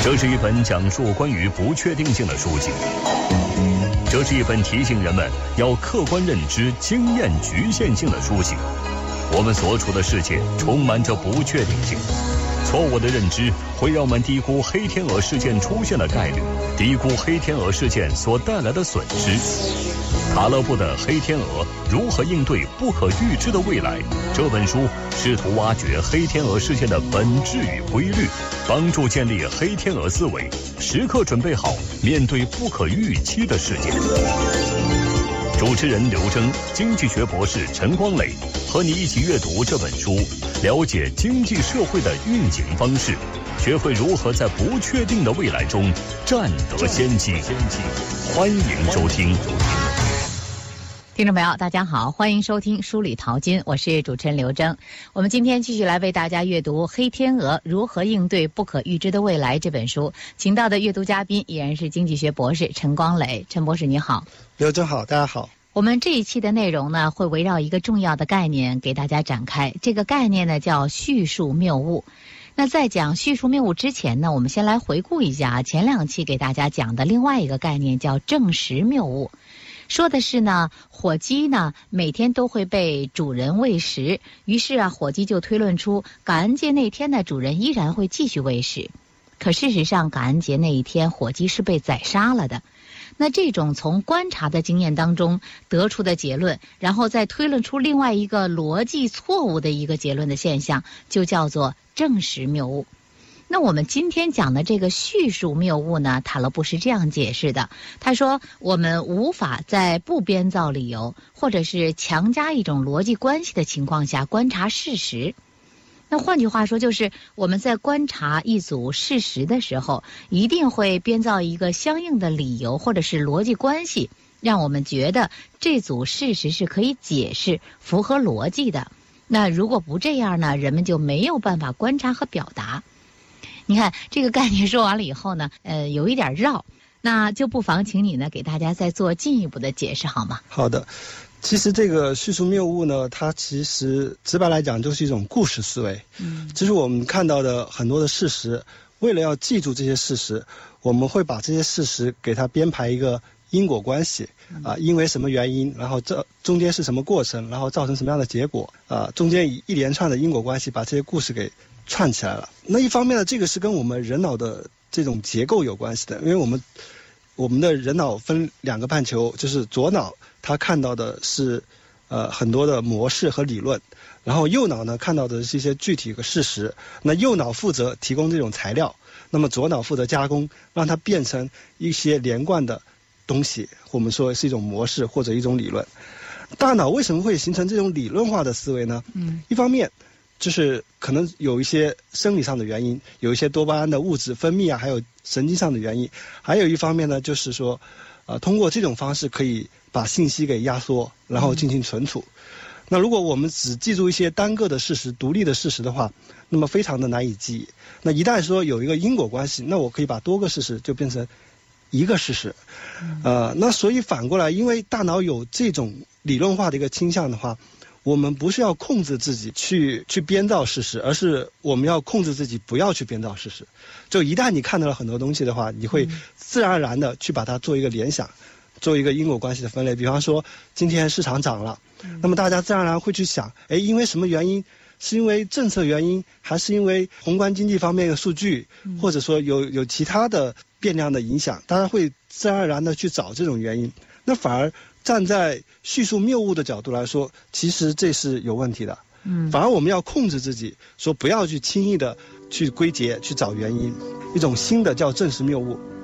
这是一本讲述关于不确定性的书籍，这是一本提醒人们要客观认知经验局限性的书籍。我们所处的世界充满着不确定性，错误的认知会让我们低估黑天鹅事件出现的概率，低估黑天鹅事件所带来的损失。塔勒布的《黑天鹅：如何应对不可预知的未来》这本书试图挖掘黑天鹅事件的本质与规律，帮助建立黑天鹅思维，时刻准备好面对不可预期的事件。主持人刘征、经济学博士陈光磊和你一起阅读这本书，了解经济社会的运行方式，学会如何在不确定的未来中占得先机。欢迎收听。 听众朋友大家好，欢迎收听书里淘金，我是主持人刘征。我们今天继续来为大家阅读《黑天鹅：如何应对不可预知的未来》这本书，请到的阅读嘉宾依然是经济学博士陈光磊。陈博士你好。 刘征好，大家好。 我们这一期的内容呢，会围绕一个重要的概念给大家展开，这个概念呢叫叙述谬误。那在讲叙述谬误之前呢，我们先来回顾一下前两期给大家讲的另外一个概念，叫证实谬误。说的是呢，火鸡呢每天都会被主人喂食，于是火鸡就推论出感恩节那天呢，主人依然会继续喂食。可事实上，感恩节那一天，火鸡是被宰杀了的。那这种从观察的经验当中得出的结论，然后再推论出另外一个逻辑错误的一个结论的现象，就叫做证实谬误。那我们今天讲的这个叙述谬误呢，塔勒布是这样解释的。他说，我们无法在不编造理由或者是强加一种逻辑关系的情况下观察事实。那换句话说，就是我们在观察一组事实的时候，一定会编造一个相应的理由或者是逻辑关系，让我们觉得这组事实是可以解释、符合逻辑的。那如果不这样呢，人们就没有办法观察和表达。你看这个概念说完了以后呢，有一点绕，那就不妨请你呢给大家再做进一步的解释好吗？ 好的。其实这个叙述谬误呢，它其实直白来讲就是一种故事思维。就是我们看到的很多的事实，为了要记住这些事实，我们会把这些事实给它编排一个因果关系因为什么原因，然后这中间是什么过程，然后造成什么样的结果中间以一连串的因果关系把这些故事给串起来了。那一方面呢，这个是跟我们人脑的这种结构有关系的，因为我们的人脑分两个半球，就是左脑它看到的是很多的模式和理论，然后右脑呢看到的是一些具体的事实。那右脑负责提供这种材料，那么左脑负责加工，让它变成一些连贯的东西，我们说是一种模式或者一种理论。大脑为什么会形成这种理论化的思维呢？一方面就是可能有一些生理上的原因，有一些多巴胺的物质分泌还有神经上的原因。还有一方面呢，就是说通过这种方式可以把信息给压缩，然后进行存储。那如果我们只记住一些单个的事实、独立的事实的话，那么非常的难以记忆。那一旦说有一个因果关系，那我可以把多个事实就变成一个事实。那所以反过来，因为大脑有这种理论化的一个倾向的话，我们不是要控制自己去编造事实，而是我们要控制自己不要去编造事实。就一旦你看到了很多东西的话，你会自然而然的去把它做一个联想，做一个因果关系的分类。比方说今天市场涨了，那么大家自然而然会去想，因为什么原因？是因为政策原因，还是因为宏观经济方面的数据，或者说有其他的变量的影响？大家会自然而然的去找这种原因。那反而站在叙述谬误的角度来说，其实这是有问题的。反而我们要控制自己，说不要去轻易的去归结、去找原因。一种新的叫证实谬误。